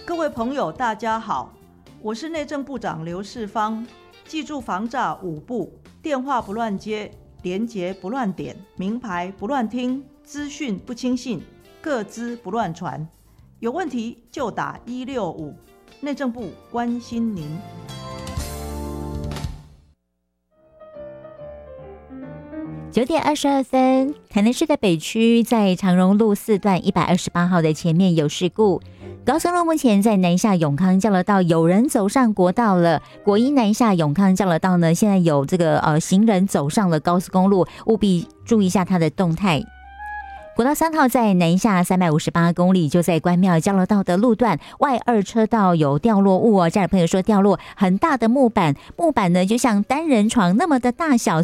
各位朋友大家好，我是内政部长刘世芳。记住防诈5步：电话不乱接，连结不乱点，名牌不乱听，资讯不轻信，个资不乱传。有问题就打165，内政部关心您。 9点22分，台南市的北区在长荣路4段128号的前面有事故。高速路目前在南下永康交流道有人走上国道了，国一南下永康交流道呢，现在有这个行人走上了高速公路，务必注意一下它的动态。国道3号在南下358公里，就在关庙交流道的路段外2车道有掉落物哦。家里朋友说掉落很大的木板呢就像单人床那么的大小，